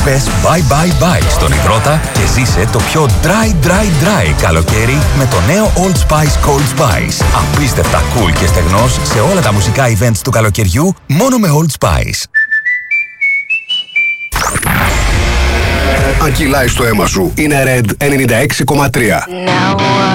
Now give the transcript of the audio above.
Πες bye bye bye στον υδρότα και ζήσε το πιο dry καλοκαίρι με το νέο Old Spice Cold Spice. Απίστευτα cool και στεγνός σε όλα τα μουσικά events του καλοκαιριού μόνο με Old Spice. Αν κυλάει στο αίμα σου, είναι Red 96,3.